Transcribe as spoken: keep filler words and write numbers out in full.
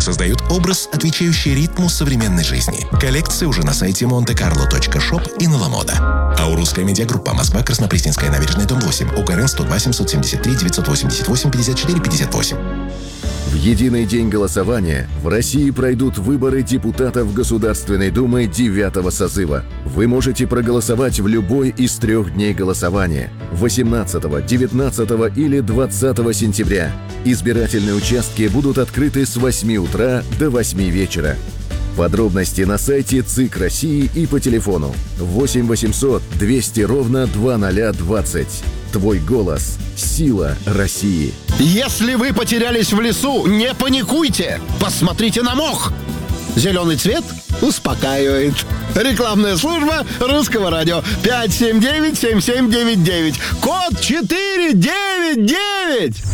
создают образ, отвечающий ритму современной жизни. Коллекция уже на сайте монте карло точка шоп и на Ламода. Аурусская медиагруппа. Москва, Краснопресненская набережная, дом восемь. УКРН сто два семьсот семьдесят три девятьсот восемьдесят восемь пятьдесят четыре пятьдесят восемь. В единый день голосования в России пройдут выборы депутатов Государственной Думы девятого созыва. Вы можете проголосовать в любой из трех дней голосования – восемнадцатого, девятнадцатого или двадцатого сентября. Избирательные участки будут открыты с восьми утра до восьми вечера. Подробности на сайте ЦИК России и по телефону восемь восемьсот двести ровно двадцать двадцать. Твой голос – сила России. Если вы потерялись в лесу, не паникуйте! Посмотрите на мох! Зеленый цвет успокаивает. Рекламная служба Русского радио. пять семь девять семь семь девять девять. Код четыре девять девять.